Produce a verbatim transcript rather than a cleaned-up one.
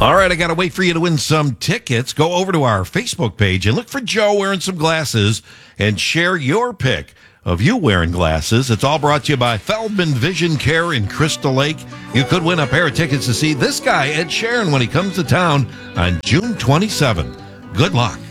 All right, I got to wait for you to win some tickets. Go over to our Facebook page and look for Joe wearing some glasses and share your pick of you wearing glasses. It's all brought to you by Feldman Vision Care in Crystal Lake. You could win a pair of tickets to see this guy, Ed Sheeran, when he comes to town on June twenty-seventh. Good luck.